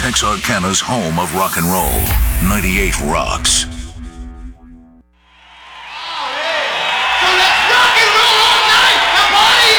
Texarkana's home of rock and roll. 98 Rocks.